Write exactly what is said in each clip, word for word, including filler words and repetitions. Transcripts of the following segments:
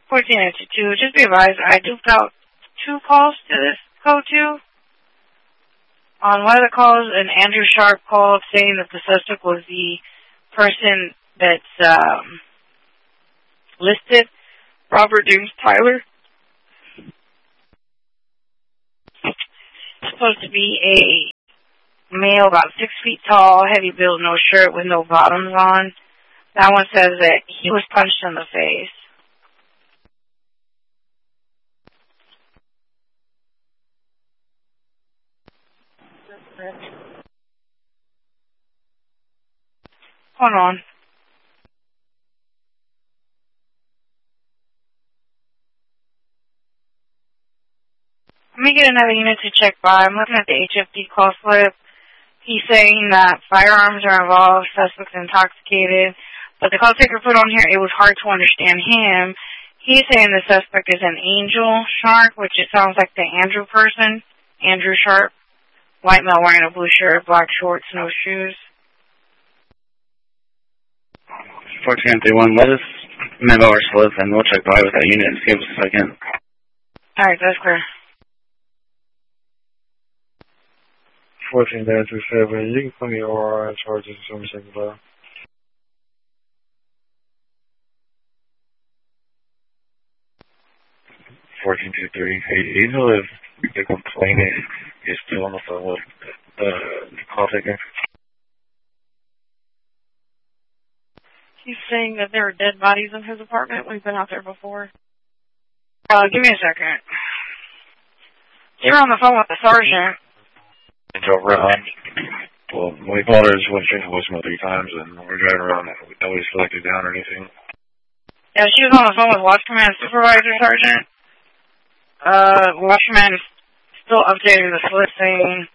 fourteen ninety-two, just be advised, I duped out two calls to this code two. On one of the calls, an Andrew Sharp called saying that the suspect was the person that's um, listed, Robert James Tyler. It's supposed to be a male about six feet tall, heavy build, no shirt with no bottoms on. That one says that he was punched in the face. Hold on. Let me get another unit to check by. I'm looking at the H F D call slip. He's saying that firearms are involved, suspect's intoxicated, but the call taker put on here, it was hard to understand him. He's saying the suspect is an Angel Sharp, which it sounds like the Andrew person, Andrew Sharp. White male wearing a blue shirt, black shorts, no shoes. fourteen ninety-one, let us memo our slip and we'll check by with that unit. Just give us a second. Alright, that's clear. fourteen ninety-seven, you can put me O R I charges as soon as you can. fourteen twenty-three, hey, Angel, if the complainant is still on the phone with the, the call taker. He's saying that there are dead bodies in his apartment. We've been out there before. Uh, give me a second. You're on the phone with the sergeant. Angel, around. Well, we called her, she went straight to voicemail three times, and we're driving around. Nobody's selected down or anything. Yeah, she was on the phone with Watch Command Supervisor, Sergeant. Uh, Watch Command is still updating the slip saying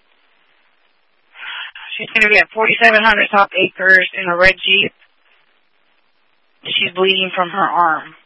she's going to be at forty-seven hundred Top Acres in a red Jeep. She's bleeding from her arm.